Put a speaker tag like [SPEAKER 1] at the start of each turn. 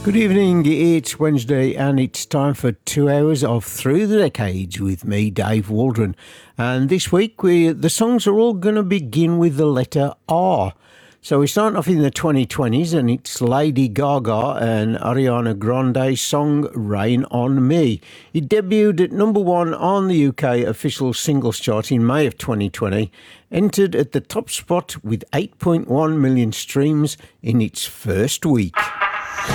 [SPEAKER 1] Good evening, it's Wednesday and it's time for 2 hours of Through the Decades with me, Dave Waldron. And this week, the songs are all going to begin with the letter R. So we're starting off in the 2020s and it's Lady Gaga and Ariana Grande's song Rain on Me. It debuted at number one on the UK official singles chart in May of 2020, entered at the top spot with 8.1 million streams in its first week.